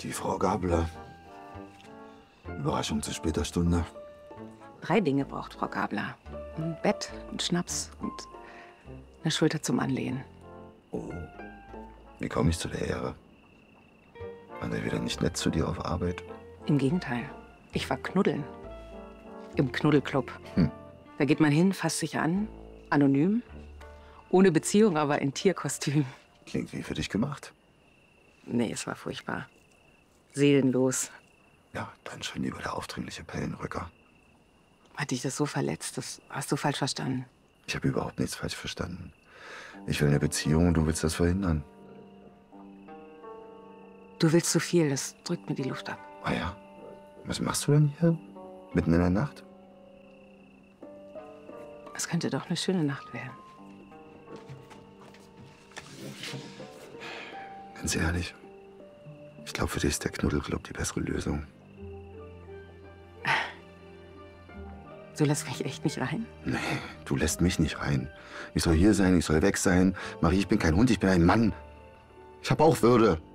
Die Frau Gabler. Überraschung zu später Stunde. 3 Dinge braucht Frau Gabler. Ein Bett, ein Schnaps und eine Schulter zum Anlehnen. Oh, wie komme ich zu der Ehre? War der wieder nicht nett zu dir auf Arbeit? Im Gegenteil. Ich war knuddeln. Im Knuddelclub. Hm. Da geht man hin, fasst sich an, anonym, ohne Beziehung, aber in Tierkostüm. Klingt wie für dich gemacht. Nee, es war furchtbar. Seelenlos. Ja, dann schon lieber der aufdringliche Pellenrücker. Hat dich das so verletzt? Das hast du falsch verstanden. Ich habe überhaupt nichts falsch verstanden. Ich will eine Beziehung und du willst das verhindern. Du willst zu viel, das drückt mir die Luft ab. Ah ja, was machst du denn hier? Mitten in der Nacht? Es könnte doch eine schöne Nacht werden. Ganz ehrlich, ich glaube, für dich ist der Knuddelclub die bessere Lösung. Du lässt mich echt nicht rein? Nee, du lässt mich nicht rein. Ich soll hier sein, ich soll weg sein. Marie, ich bin kein Hund, ich bin ein Mann. Ich habe auch Würde.